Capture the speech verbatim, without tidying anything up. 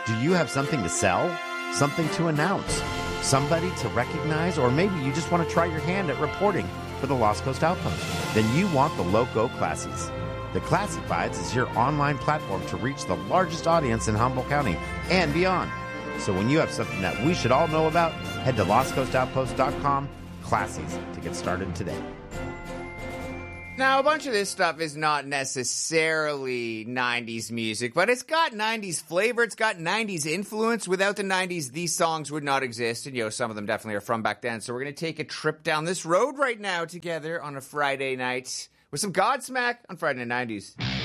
Do you have something to sell? Something to announce? Somebody to recognize? Or maybe you just want to try your hand at reporting for the Lost Coast Outpost? Then you want the Loco Classies. The Classifieds is your online platform to reach the largest audience in Humboldt County and beyond. So when you have something that we should all know about, head to lost coast outpost dot com Classies to get started today. Now, a bunch of this stuff is not necessarily nineties music, but it's got nineties flavor, it's got nineties influence. Without the nineties, these songs would not exist, and, you know, some of them definitely are from back then. So we're going to take a trip down this road right now together on a Friday night with some Godsmack on Friday night nineties.